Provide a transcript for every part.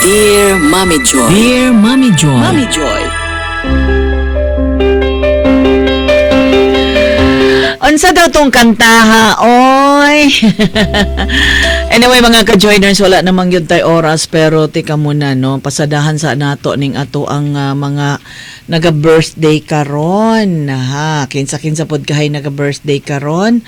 Dear Mommy Joy. Dear Mommy Joy. Mommy Joy. Unsa daw tong kantaha, oy? Anyway, mga ka-joiners, wala namang yun tayo oras, pero tika muna, no? Pasadahan sa nato ning ato ang mga naga-birthday karon. Ha, kinsa-kinsa pod kahay naga-birthday karon.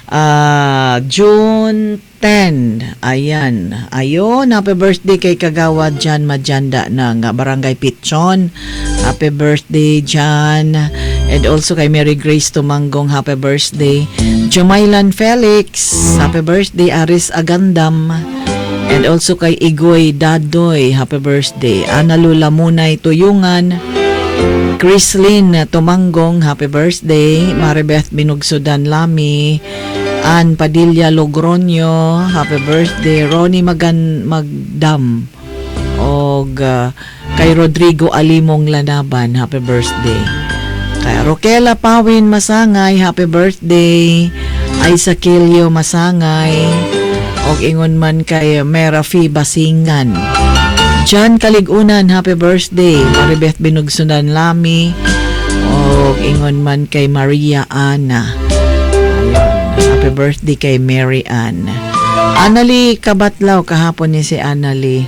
June 10. Ayan. Ayon, happy birthday kay Kagawad Jan Majanda ng Barangay Pichon. Happy birthday, Jan. And also kay Mary Grace Tumanggong, happy birthday. Jumailan Felix, happy birthday. Aris Agandam. And also kay Igoy Dadoy, happy birthday. Ana Lula Munay Tuyungan. Chrislyn Tumanggong, happy birthday. Maribeth Binugsudan Lami. Ann Padilla Logroño, happy birthday. Ronnie Magdam. Og kay Rodrigo Alimong Lanaban, happy birthday. Kay Roquela Pawin Masangay, happy birthday. Isa Kilio Masangay. Og ingon man kay Merafi Basingan. John Kaligunan, happy birthday. Maribeth Binugsunan Lami. Og ingon man kay Maria Ana. Happy birthday kay Mary Ann. Annalie Kabatlaw, kahapon ni si Annalie.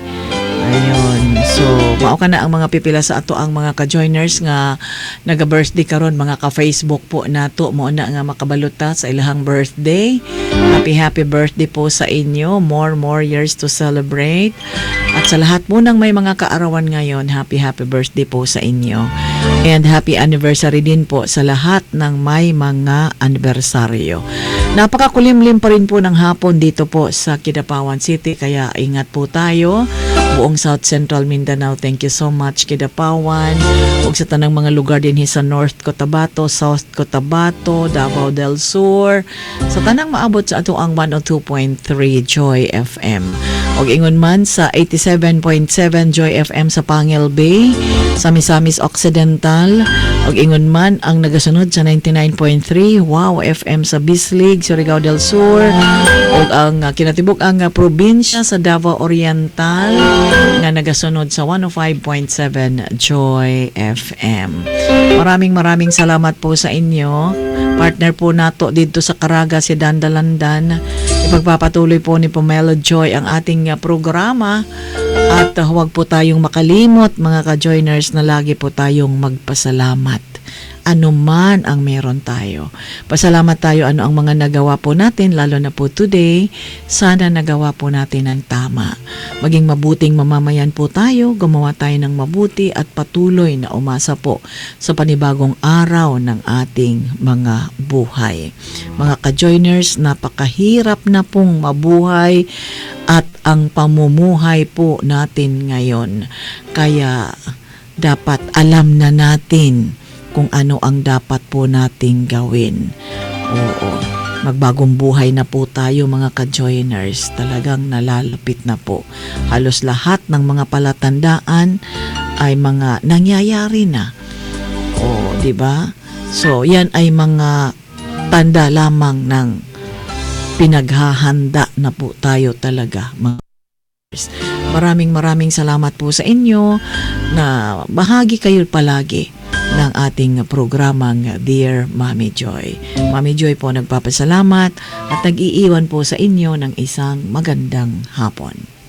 Ayun. So, mao ka na ang mga pipila sa ato ang mga ka-joiners nga naga-birthday karon, mga ka-Facebook po nato mo na nga makabaluta sa ilahang birthday. Happy birthday po sa inyo. More years to celebrate. At sa lahat po ng may mga kaarawan ngayon, happy birthday po sa inyo. And happy anniversary din po sa lahat ng may mga anibersaryo. Napakakulimlim pa rin po ng hapon dito po sa Kidapawan City, kaya ingat po tayo. Buong South Central Mindanao, thank you so much Kidapawan. Ug sa tanang mga lugar din sa North Cotabato, South Cotabato, Davao del Sur. Sa tanang maabot sa ato ang 102.3 Joy FM. Og ingon man sa 87.7 Joy FM sa Pangil Bay, sa Misamis Occidental. Og ingon man ang nagasunod sa 99.3 Wow FM sa Bislig, Surigao del Sur. Og ang kinatibuk ang probinsya sa Davao Oriental nga nagasunod sa 105.7 Joy FM. Maraming salamat po sa inyo. Partner po nato dito sa Caraga si Dandalandan. Ipagpapatuloy po ni Pomelo Joy ang ating programa. At huwag po tayong makalimot mga ka-joiners na lagi po tayong magpasalamat. Ano man ang meron tayo. Pasalamat tayo ano ang mga nagawa po natin, lalo na po today. Sana nagawa po natin ang tama. Maging mabuting mamamayan po tayo, gumawa tayo ng mabuti at patuloy na umasa po sa panibagong araw ng ating mga buhay. Mga ka-joiners, napakahirap na pong mabuhay at ang pamumuhay po natin ngayon. Kaya dapat alam na natin kung ano ang dapat po nating gawin. Oo, magbagong buhay na po tayo mga ka-joiners. Talagang nalalapit na po. Halos lahat ng mga palatandaan ay mga nangyayari na. Oo, di ba? So, yan ay mga tanda lamang ng pinaghahanda na po tayo talaga mga ka-joiners. Maraming salamat po sa inyo na bahagi kayo palagi ng ating programang Dear Mommy Joy. Mommy Joy po nagpapasalamat at nag-iiwan po sa inyo ng isang magandang hapon.